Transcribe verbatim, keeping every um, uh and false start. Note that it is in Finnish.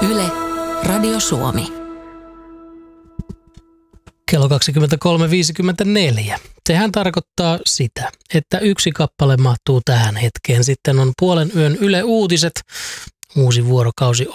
Yle, Radio Suomi. Kello kaksikymmentäkolme viisikymmentäneljä. Sehän tarkoittaa sitä, että yksi kappale mahtuu tähän hetkeen. Sitten on puolen yön Yle Uutiset. Uusi vuorokausi